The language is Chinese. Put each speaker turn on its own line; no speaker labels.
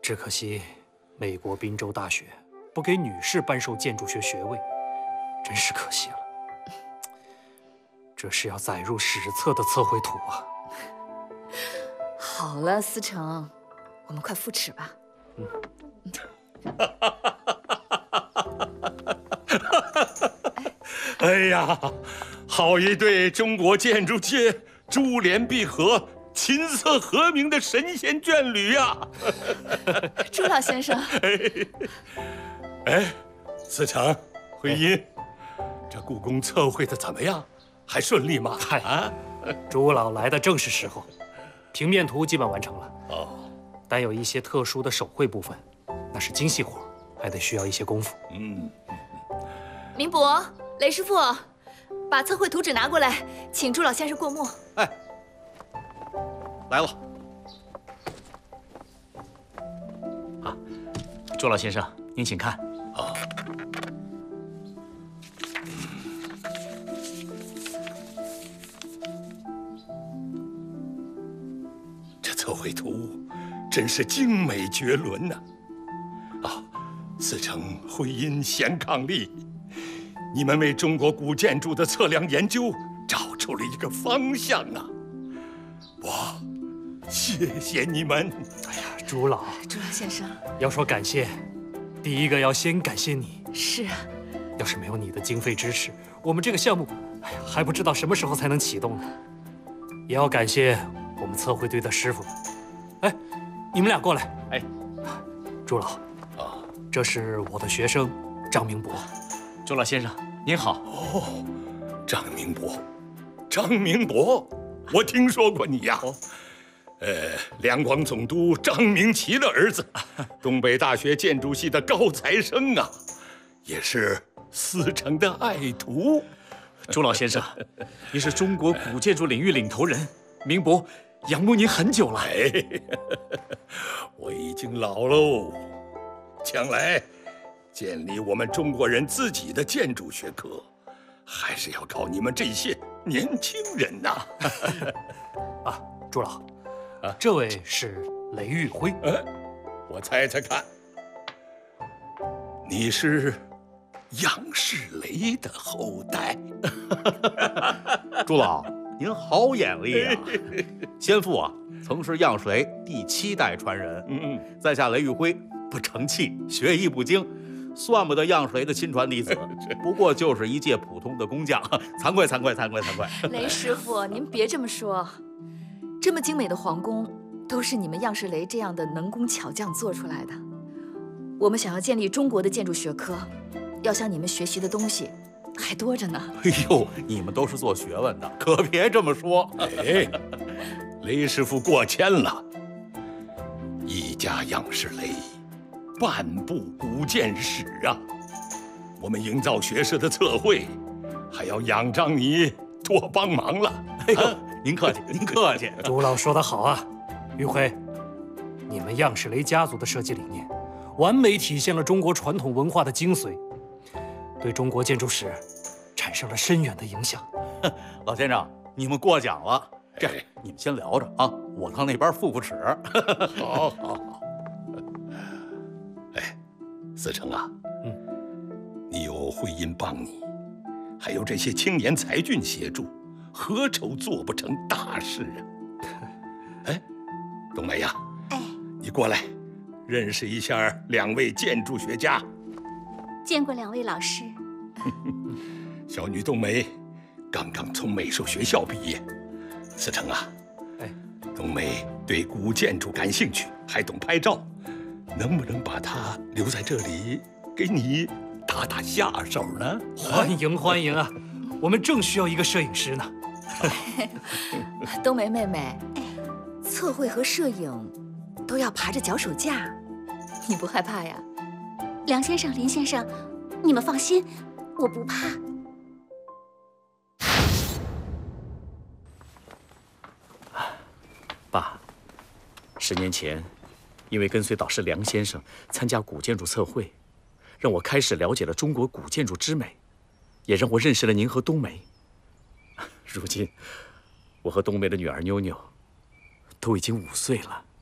只可惜美国宾州大学不给女士颁授建筑学学位，真是可惜了。这是要载入史册的测绘图啊！
好了，思成，我们快复齿吧。
哎呀，好一对中国建筑界珠联璧合、琴瑟和鸣的神仙眷侣呀！
朱老先生，
哎，思成、慧音，这故宫测绘的怎么样？还顺利吗？
嗨，朱老来的正是时候，平面图基本完成了。
哦，
但有一些特殊的手绘部分，那是精细活，还得需要一些功夫。
明伯、雷师傅，把测绘图纸拿过来，请朱老先生过目。
哎，来了。
啊，朱老先生，您请看。
啊。这测绘图真是精美绝伦呐！啊，思成、慧音、贤伉俪，你们为中国古建筑的测量研究找出了一个方向啊！我谢谢你们。
哎呀，朱老
先生，
要说感谢，第一个要先感谢你。
是啊，
要是没有你的经费支持，我们这个项目，哎呀，还不知道什么时候才能启动呢。也要感谢我们测绘队的师傅们。哎，你们俩过来。
哎，
朱老，
啊，
这是我的学生张明博。
朱老先生您好。
哦，张明博，张明博，我听说过你呀。两广总督张明奇的儿子，东北大学建筑系的高材生啊，也是思成的爱徒。
朱老先生，您是中国古建筑领域领头人，明伯仰慕您很久了。
哎，我已经老喽，将来建立我们中国人自己的建筑学科，还是要靠你们这些年轻人呐。
啊，朱老，这位是雷玉辉。
我猜猜看，你是样式雷的后代。
朱老，您好眼力啊！先父啊，曾是样式雷第7代传人。在下雷玉辉不成器，学艺不精，算不得样式雷的亲传弟子，不过就是一介普通的工匠。惭愧。
雷师傅，您别这么说，这么精美的皇宫，都是你们样式雷这样的能工巧匠做出来的。我们想要建立中国的建筑学科，要向你们学习的东西还多着呢。
哎呦，你们都是做学问的，可别这么说。
哎，雷师傅过谦了。一家样式雷，半部古建史啊。我们营造学社的测绘，还要仰仗你多帮忙了。
哎呦，您客气。
朱老说得好啊，玉辉，你们样式雷家族的设计理念，完美体现了中国传统文化的精髓，对中国建筑史产生了深远的影响。
老先生，你们过奖了。这样，你们先聊着啊，我到那边复齿。
好。哎，思成啊，你有慧音帮你，还有这些青年才俊协助，何愁做不成大事啊？哎，冬梅呀，你过来，认识一下2位建筑学家。
见过2位老师。
小女冬梅刚刚从美术学校毕业。思成啊，冬梅对古建筑感兴趣，还懂拍照，能不能把她留在这里，给你打打下手呢？
欢迎啊！我们正需要一个摄影师呢。
冬梅妹妹，测绘和摄影都要爬着脚手架，你不害怕呀？
梁先生、林先生，你们放心，我不怕。
爸，10年前，因为跟随导师梁先生参加古建筑测绘，让我开始了解了中国古建筑之美，也让我认识了您和冬梅。如今，我和冬梅的女儿妞妞都已经5岁了。